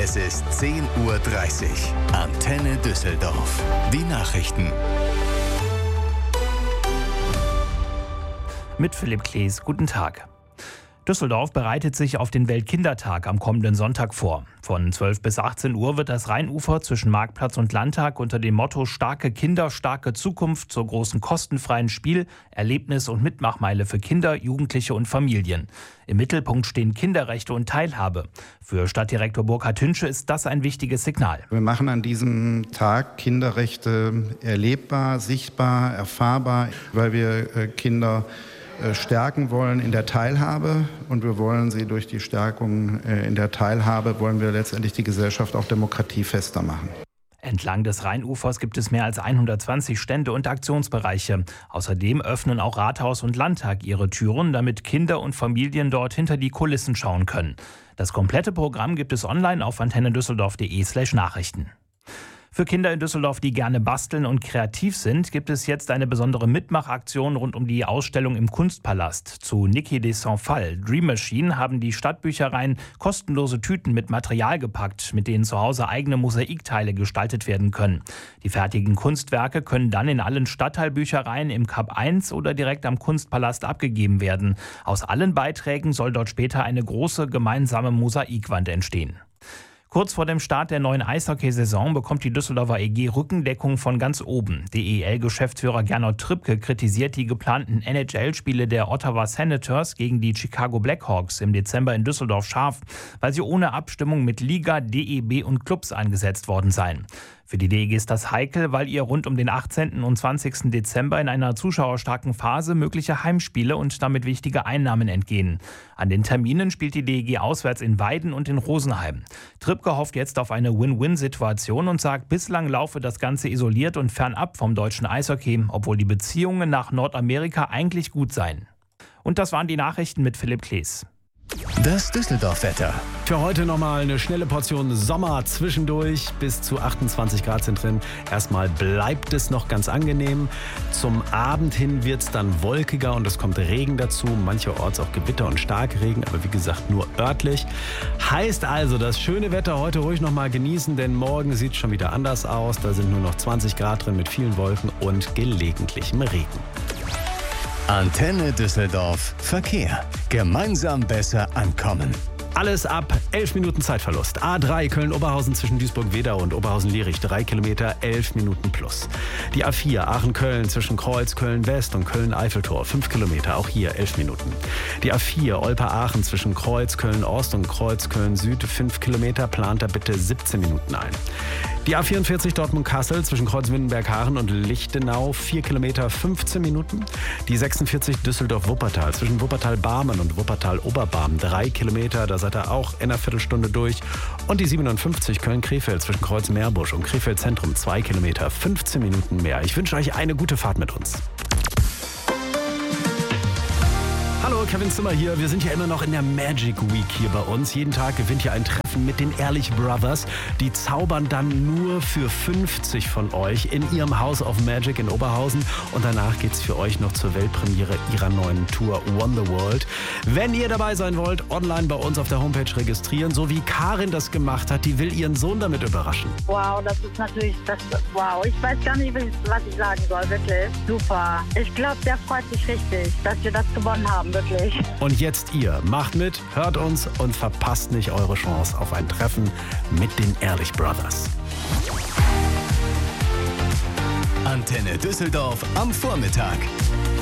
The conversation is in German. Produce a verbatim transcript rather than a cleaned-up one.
Es ist zehn Uhr dreißig. Antenne Düsseldorf. Die Nachrichten. Mit Philipp Klees. Guten Tag. Düsseldorf bereitet sich auf den Weltkindertag am kommenden Sonntag vor. Von zwölf bis achtzehn Uhr wird das Rheinufer zwischen Marktplatz und Landtag unter dem Motto Starke Kinder, starke Zukunft zur großen kostenfreien Spiel-, Erlebnis- und Mitmachmeile für Kinder, Jugendliche und Familien. Im Mittelpunkt stehen Kinderrechte und Teilhabe. Für Stadtdirektor Burkhard Hünsche ist das ein wichtiges Signal. Wir machen an diesem Tag Kinderrechte erlebbar, sichtbar, erfahrbar, weil wir Kinder stärken wollen in der Teilhabe, und wir wollen sie durch die Stärkung in der Teilhabe, wollen wir letztendlich die Gesellschaft auch demokratiefester machen. Entlang des Rheinufers gibt es mehr als hundertzwanzig Stände und Aktionsbereiche. Außerdem öffnen auch Rathaus und Landtag ihre Türen, damit Kinder und Familien dort hinter die Kulissen schauen können. Das komplette Programm gibt es online auf antennedüsseldorf.de slash Nachrichten. Für Kinder in Düsseldorf, die gerne basteln und kreativ sind, gibt es jetzt eine besondere Mitmachaktion rund um die Ausstellung im Kunstpalast. Zu Niki de Saint-Phal, Dream Machine, haben die Stadtbüchereien kostenlose Tüten mit Material gepackt, mit denen zu Hause eigene Mosaikteile gestaltet werden können. Die fertigen Kunstwerke können dann in allen Stadtteilbüchereien im Kap eins oder direkt am Kunstpalast abgegeben werden. Aus allen Beiträgen soll dort später eine große gemeinsame Mosaikwand entstehen. Kurz vor dem Start der neuen Eishockeysaison bekommt die Düsseldorfer E G Rückendeckung von ganz oben. D E L-Geschäftsführer Gernot Trippke kritisiert die geplanten N H L-Spiele der Ottawa Senators gegen die Chicago Blackhawks im Dezember in Düsseldorf scharf, weil sie ohne Abstimmung mit Liga, D E B und Clubs eingesetzt worden seien. Für die D E G ist das heikel, weil ihr rund um den achtzehnten und zwanzigsten Dezember in einer zuschauerstarken Phase mögliche Heimspiele und damit wichtige Einnahmen entgehen. An den Terminen spielt die D E G auswärts in Weiden und in Rosenheim. Trippke hofft jetzt auf eine Win-Win-Situation und sagt, bislang laufe das Ganze isoliert und fernab vom deutschen Eishockey, obwohl die Beziehungen nach Nordamerika eigentlich gut seien. Und das waren die Nachrichten mit Philipp Klees. Das Düsseldorf-Wetter. Für heute nochmal eine schnelle Portion Sommer zwischendurch. Bis zu achtundzwanzig Grad sind drin. Erstmal bleibt es noch ganz angenehm. Zum Abend hin wird es dann wolkiger und es kommt Regen dazu. Mancherorts auch Gewitter und Starkregen, aber wie gesagt nur örtlich. Heißt also, das schöne Wetter heute ruhig nochmal genießen, denn morgen sieht es schon wieder anders aus. Da sind nur noch zwanzig Grad drin mit vielen Wolken und gelegentlichem Regen. Antenne Düsseldorf Verkehr. Gemeinsam besser ankommen. Alles ab elf Minuten Zeitverlust. A drei Köln-Oberhausen zwischen Duisburg-Wedau und Oberhausen-Lierich. drei Kilometer, elf Minuten plus. Die A vier Aachen-Köln zwischen Kreuz, Köln-West und Köln-Eiffeltor. fünf Kilometer, auch hier elf Minuten. Die A vier Olpe-Aachen zwischen Kreuz, Köln-Ost und Kreuz, Köln-Süd. fünf Kilometer, plant da bitte siebzehn Minuten ein. Die A vierundvierzig Dortmund-Kassel zwischen Kreuz-Windenberg-Haaren und Lichtenau. vier Kilometer, fünfzehn Minuten. Die sechsundvierzig Düsseldorf-Wuppertal zwischen Wuppertal-Barmen und Wuppertal-Oberbarmen. drei Kilometer, da seid ihr auch in einer Viertelstunde durch. Und die siebenundfünfzig Köln-Krefeld zwischen Kreuz-Meerbusch und Krefeld-Zentrum. zwei Kilometer, fünfzehn Minuten mehr. Ich wünsche euch eine gute Fahrt mit uns. Hallo, Kevin Zimmer hier. Wir sind ja immer noch in der Magic Week hier bei uns. Jeden Tag gewinnt ihr ein Treffen mit den Ehrlich Brothers. Die zaubern dann nur für fünfzig von euch in ihrem House of Magic in Oberhausen. Und danach geht's für euch noch zur Weltpremiere ihrer neuen Tour One the World. Wenn ihr dabei sein wollt, online bei uns auf der Homepage registrieren. So wie Karin das gemacht hat. Die will ihren Sohn damit überraschen. Wow, das ist natürlich, das, wow. Ich weiß gar nicht, was ich sagen soll. Wirklich super. Ich glaube, der freut sich richtig, dass wir das gewonnen haben. Wirklich. Und jetzt ihr. Macht mit, hört uns und verpasst nicht eure Chance auf ein Treffen mit den Ehrlich Brothers. Antenne Düsseldorf am Vormittag.